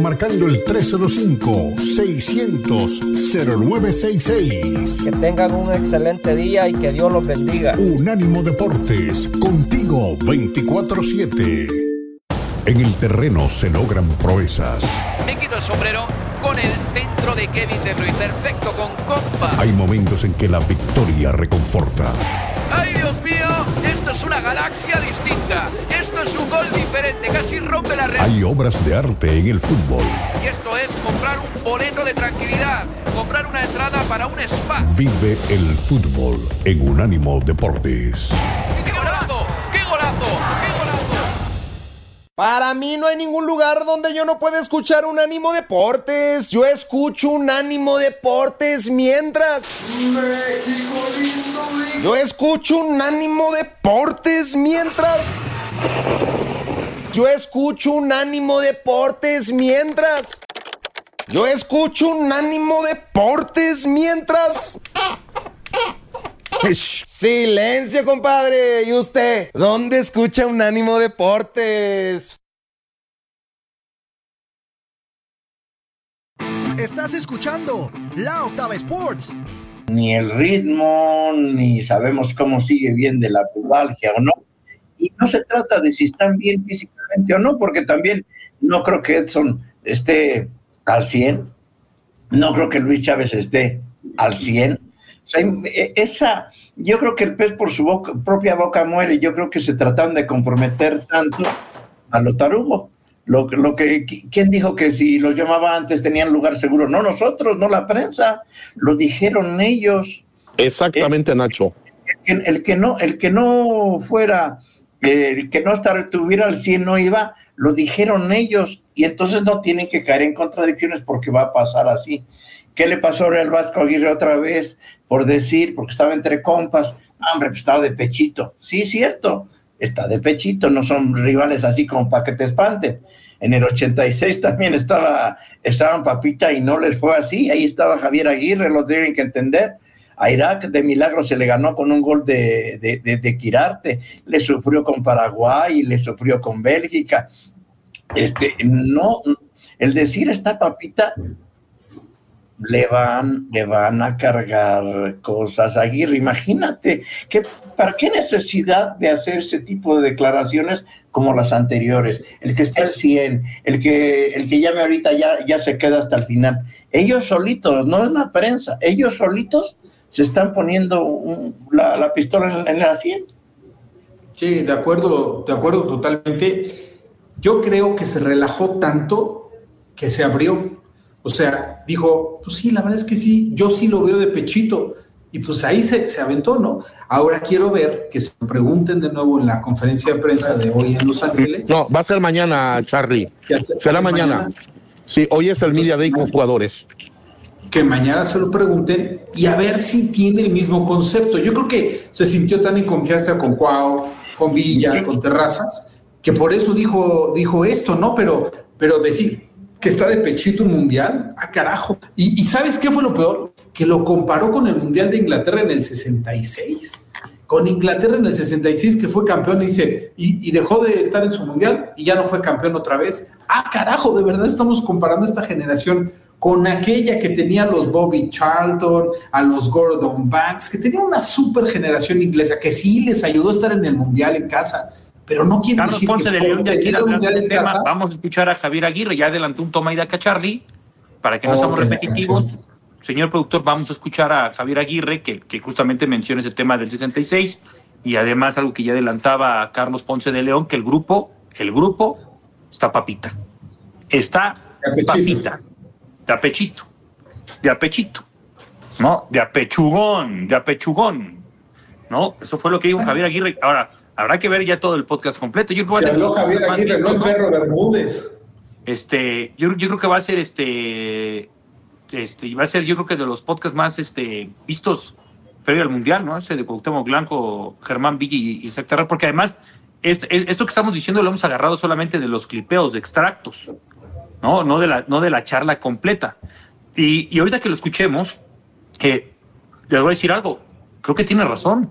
marcando el 305-600-0966. Que tengan un excelente día y que Dios los bendiga. Unánimo Deportes, contigo 24/7. En el terreno se logran proezas. Me quito el sombrero con el centro de Kevin De Bruyne, perfecto con compa. Hay momentos en que la victoria reconforta. ¡Ay, Dios mío! Esto es una galaxia distinta. Esto es un gol diferente, casi rompe la red. Hay obras de arte en el fútbol. Y esto es comprar un boleto de tranquilidad, comprar una entrada para un spa. Vive el fútbol en Unánimo Deportes. ¡Qué golazo! ¡Qué golazo! ¡Qué golazo! Para mí no hay ningún lugar donde yo no pueda escuchar Unánimo Deportes. Yo escucho Unánimo Deportes mientras... Yo escucho Unánimo Deportes mientras... Yo escucho Unánimo Deportes mientras... Yo escucho Unánimo Deportes mientras... Silencio, compadre. ¿Y usted? ¿Dónde escucha Unánimo Deportes? Estás escuchando La Octava Sports. Ni el ritmo, ni sabemos cómo sigue bien de la pubalgia o no. Y no se trata de si están bien físicamente o no, porque también no creo que Edson esté al 100. No creo que Luis Chávez esté al 100. O sea, yo creo que el pez por su propia boca muere. Yo creo que se trataron de comprometer tanto a lo tarugo. ¿Quién dijo que si los llamaba antes tenían lugar seguro? No nosotros, no la prensa. Lo dijeron ellos. Exactamente, Nacho. El que no fuera, el que no estuviera al 100 no iba, lo dijeron ellos. Y entonces no tienen que caer en contradicciones porque va a pasar así. ¿Qué le pasó al Vasco Aguirre otra vez? Por decir, porque estaba entre compas, hombre, pues estaba de pechito. Sí, cierto, está de pechito, no son rivales así como para que te espanten. En el 86 también estaban Papita y no les fue así. Ahí estaba Javier Aguirre, lo tienen que entender. A Irak de milagro se le ganó con un gol de Quirarte. Le sufrió con Paraguay, le sufrió con Bélgica. No, el decir esta Papita... Le van a cargar cosas a Aguirre. Imagínate, ¿para qué necesidad de hacer ese tipo de declaraciones como las anteriores? El que esté al 100, el que llame ahorita ya se queda hasta el final. Ellos solitos, no es la prensa, ellos solitos se están poniendo la pistola en la 100. Sí, de acuerdo totalmente. Yo creo que se relajó tanto que se abrió. O sea, dijo, pues sí, la verdad es que sí, yo sí lo veo de pechito. Y pues ahí se aventó, ¿no? Ahora quiero ver que se pregunten de nuevo en la conferencia de prensa de hoy en Los Ángeles. No, va a ser mañana, Charlie. Será mañana. Sí, hoy es el Media Day con jugadores. Que mañana se lo pregunten y a ver si tiene el mismo concepto. Yo creo que se sintió tan en confianza con Cuau, con Villa, con Terrazas, que por eso dijo esto, ¿no? Pero decir que está de pechito un mundial, carajo. ¿Y sabes qué fue lo peor? Que lo comparó con el Mundial de Inglaterra en el 66. Con Inglaterra en el 66, que fue campeón, y dejó de estar en su Mundial y ya no fue campeón otra vez. Carajo, de verdad estamos comparando esta generación con aquella que tenía a los Bobby Charlton, a los Gordon Banks, que tenía una super generación inglesa, que sí les ayudó a estar en el Mundial en casa. Pero no quiere Carlos decir Ponce que de León ya quiere hablar del tema. casa. Vamos a escuchar a Javier Aguirre, ya adelantó un toma y daca Charlie, para que no seamos repetitivos. Señor productor, vamos a escuchar a Javier Aguirre, que justamente menciona ese tema del 66, y además algo que ya adelantaba a Carlos Ponce de León, que el grupo está papita. Está papita, de apechito, ¿no? De apechugón, ¿no? Eso fue lo que dijo Javier Aguirre. Ahora, habrá que ver ya todo el podcast completo. Yo creo que habló Javier Aguirre, no el perro Bermúdez. Yo creo que va a ser va a ser, yo creo que de los podcasts más vistos previo al Mundial, ¿no? Ese de Cuauhtémoc Blanco, Germán Villa y Isaac Terral, porque además esto que estamos diciendo lo hemos agarrado solamente de los clipeos, de extractos, no de la charla completa. Y ahorita que lo escuchemos, les voy a decir algo, creo que tiene razón.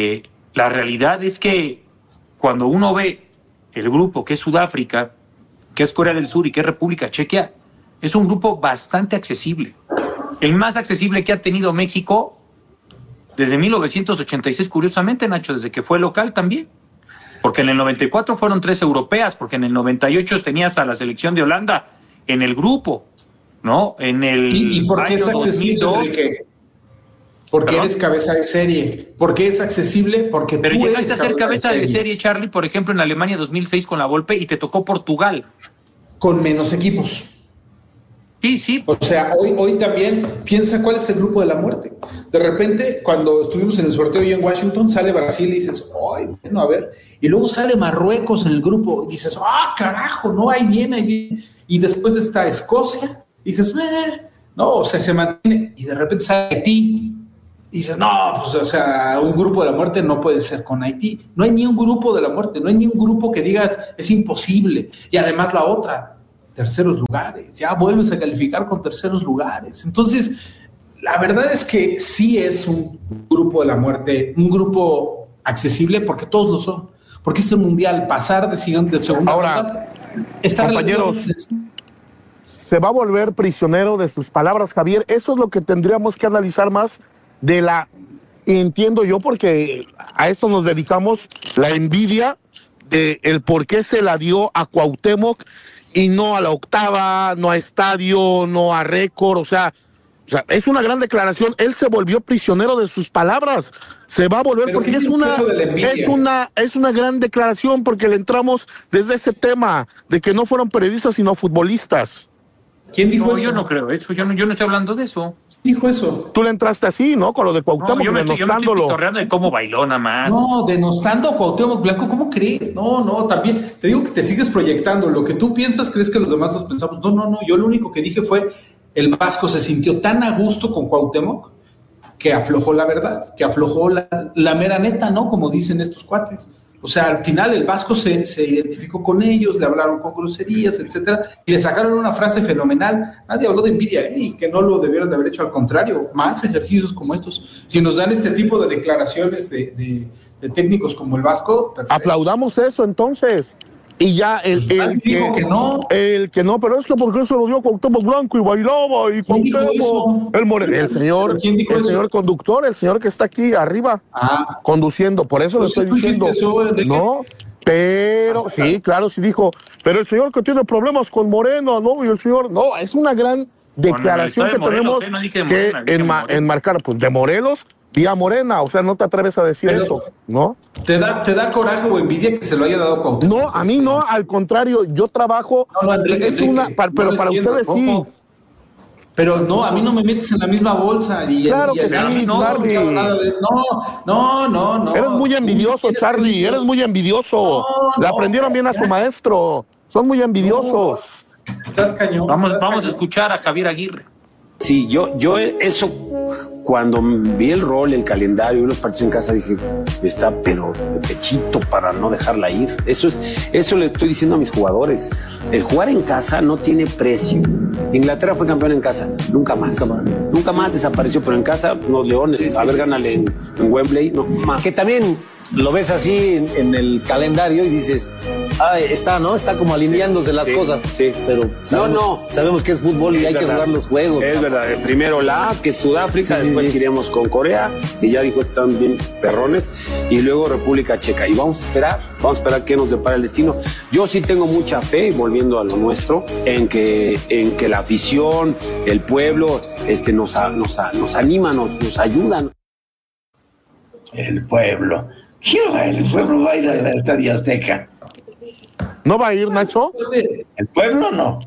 La realidad es que cuando uno ve el grupo que es Sudáfrica, que es Corea del Sur y que es República Checa, es un grupo bastante accesible. El más accesible que ha tenido México desde 1986, curiosamente, Nacho, desde que fue local también. Porque en el 94 fueron 3 europeas, porque en el 98 tenías a la selección de Holanda en el grupo, ¿no? En el ¿Y por qué es accesible, 2002, Enrique? Porque ¿perdón? Eres cabeza de serie. ¿Por qué es accesible? Porque pero tú llegaste a ser cabeza de serie, Charlie, por ejemplo, en Alemania 2006 con la Volpe y te tocó Portugal. Con menos equipos. Sí. O sea, hoy también piensa cuál es el grupo de la muerte. De repente, cuando estuvimos en el sorteo y en Washington, sale Brasil y dices, ¡ay, bueno, a ver! Y luego sale Marruecos en el grupo y dices, ¡ah, carajo! No, ahí viene. Y después está Escocia y dices, no, o sea, se mantiene. Y de repente sale Haití y dices, no, pues, o sea, un grupo de la muerte no puede ser con Haití. No hay ni un grupo de la muerte, no hay ni un grupo que digas, es imposible. Y además la otra, terceros lugares, ya vuelves a calificar con terceros lugares. Entonces, la verdad es que sí es un grupo de la muerte, un grupo accesible, porque todos lo son. Porque este mundial, pasar de segunda ahora, compañeros, se va a volver prisionero de sus palabras, Javier. Eso es lo que tendríamos que analizar más de la, entiendo yo, porque a esto nos dedicamos, la envidia de el por qué se la dio a Cuauhtémoc y no a la octava, no a Estadio, no a Récord, o sea, es una gran declaración. Él se volvió prisionero de sus palabras. Se va a volver porque es una gran declaración, porque le entramos desde ese tema de que no fueron periodistas sino futbolistas. ¿Quién dijo eso? Yo no creo eso, yo no estoy hablando de eso. Dijo eso. Tú le entraste así, ¿no? Con lo de Cuauhtémoc, yo me estoy pitorreando de cómo bailó nada más. No, denostando a Cuauhtémoc Blanco, ¿cómo crees? No, también, te digo que te sigues proyectando, lo que tú piensas, crees que los demás los pensamos. No, yo lo único que dije fue, el Vasco se sintió tan a gusto con Cuauhtémoc que aflojó la verdad, que aflojó la mera neta, ¿no? Como dicen estos cuates. O sea, al final el Vasco se identificó con ellos, le hablaron con groserías, etcétera, y le sacaron una frase fenomenal. Nadie habló de envidia, y que no lo debieron de haber hecho, al contrario, más ejercicios como estos. Si nos dan este tipo de declaraciones de técnicos como el Vasco, perfecto. Aplaudamos eso entonces. Y ya el que no, pero es que porque eso lo dio Cuauhtémoc Blanco y bailaba y Cuauhtémoc, el señor conductor, el señor que está aquí arriba conduciendo, por eso pues lo estoy diciendo. No, pero sí, claro, sí dijo, pero el señor que tiene problemas con Morena, no, y el señor, no, es una gran declaración que tenemos que enmarcar, pues de Morelos vía Morena, o sea, no te atreves a decir eso, ¿no? ¿Te da coraje o envidia que se lo haya dado Cuauhtémoc? No, a mí no, al contrario, yo trabajo, pero para ustedes sí. Pero no, a mí no me metes en la misma bolsa. Claro que sí, Charlie. No. Eres muy envidioso, Charlie, eres muy envidioso. Le aprendieron bien a su maestro, son muy envidiosos. Estás cañón. Vamos a escuchar a Javier Aguirre. Sí, yo eso, cuando vi el rol, el calendario y los partidos en casa, dije, está pero de pechito para no dejarla ir. Eso le estoy diciendo a mis jugadores. El jugar en casa no tiene precio. Inglaterra fue campeón en casa, nunca más desapareció, pero en casa, los Leones, gánale en Wembley, no más. Que también lo ves así en el calendario y dices, está como alineándose las cosas. Sí, pero sabemos que es fútbol y hay que jugar los juegos. Es verdad, primero que es Sudáfrica, después iríamos con Corea, y ya dijo, están bien perrones, y luego República Checa, y vamos a esperar qué nos depara el destino. Yo sí tengo mucha fe, volviendo a lo nuestro, en que la afición, el pueblo, nos anima, nos ayudan. El pueblo. ¿Quién va a ir? El pueblo va a ir al Estadio Azteca. ¿No va a ir, Nacho? El pueblo no.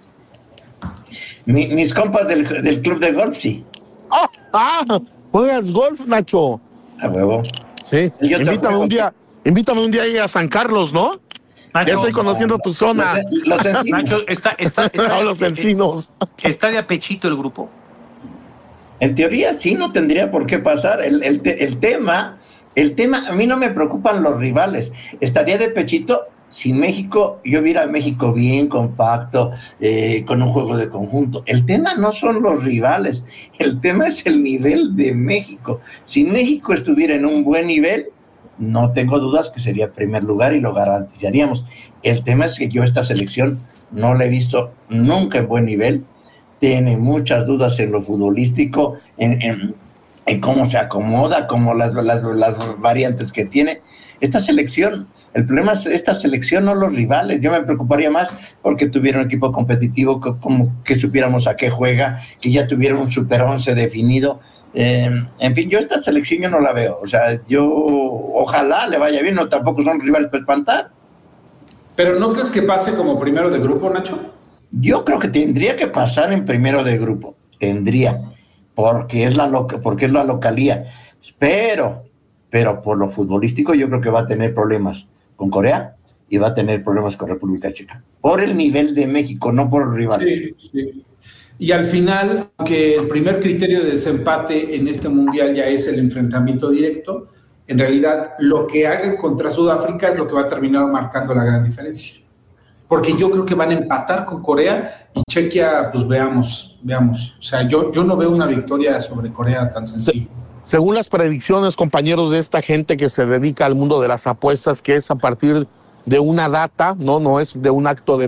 Mis compas del club de golf, sí. ¿Juegas golf, Nacho? A huevo. Sí. Invítame un día ahí a San Carlos, ¿no? Nacho, ya estoy conociendo tu zona. Los encinos. Nacho, los encinos. ¿Está de apechito el grupo? En teoría sí, no tendría por qué pasar. El tema, a mí no me preocupan los rivales. Estaría de pechito si yo viera a México bien, compacto, con un juego de conjunto. El tema no son los rivales, el tema es el nivel de México. Si México estuviera en un buen nivel, no tengo dudas que sería primer lugar y lo garantizaríamos. El tema es que yo esta selección no le he visto nunca en buen nivel, tiene muchas dudas en lo futbolístico, en cómo se acomoda, como las variantes que tiene. Esta selección, el problema es esta selección, no los rivales. Yo me preocuparía más porque tuviera un equipo competitivo, como que supiéramos a qué juega, que ya tuviera un super 11 definido. En fin, yo esta selección yo no la veo. O sea, yo ojalá le vaya bien, no tampoco son rivales para espantar. ¿Pero no crees que pase como primero de grupo, Nacho? Yo creo que tendría que pasar en primero de grupo. Tendría. Porque es la localía. Pero por lo futbolístico yo creo que va a tener problemas con Corea y va a tener problemas con República Checa. Por el nivel de México, no por los rivales. Sí. Y al final, aunque el primer criterio de desempate en este mundial ya es el enfrentamiento directo, en realidad lo que hagan contra Sudáfrica es lo que va a terminar marcando la gran diferencia. Porque yo creo que van a empatar con Corea y Chequia, pues veamos. O sea, yo no veo una victoria sobre Corea tan sencilla. Según las predicciones, compañeros, de esta gente que se dedica al mundo de las apuestas, que es a partir de una data, no es de un acto de